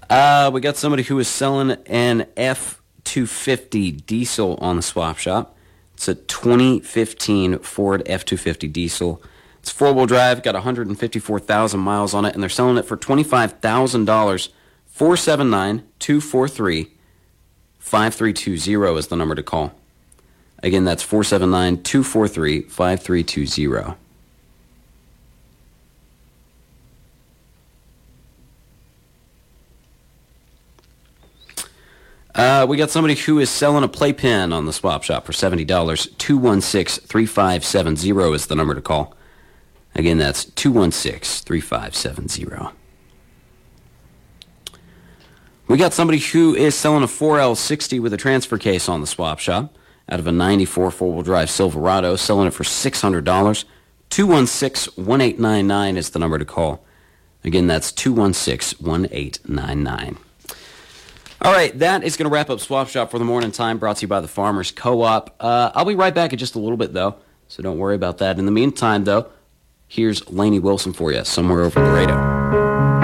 We got somebody who is selling an F-250 diesel on the swap shop. It's a 2015 Ford F-250 diesel. It's four-wheel drive, got 154,000 miles on it, and they're selling it for $25,000. 479-243-5320 is the number to call. Again, that's 479-243-5320. We got somebody who is selling a playpen on the swap shop for $70. 216-3570 is the number to call. Again, that's 216-3570. We got somebody who is selling a 4L60 with a transfer case on the swap shop out of a 94 four-wheel drive Silverado, selling it for $600. 216-1899 is the number to call. Again, that's 216-1899. All right, that is going to wrap up Swap Shop for the morning time, brought to you by the Farmers Co-op. I'll be right back in just a little bit, though, so don't worry about that. In the meantime, though, here's Lainey Wilson for you, Somewhere Over the Radar.